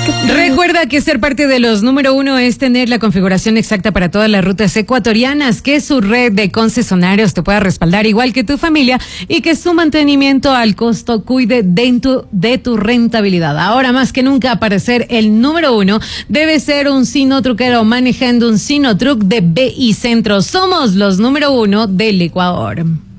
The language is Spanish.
Recuerda que ser parte de los número uno es tener la configuración exacta para todas las rutas ecuatorianas, que su red de concesionarios te pueda respaldar igual que tu familia y que su mantenimiento al costo cuide de tu rentabilidad. Ahora más que nunca, para ser el número uno, debe ser un sinotruquero manejando un sinotruc de BI Centro. Somos los número uno del Ecuador.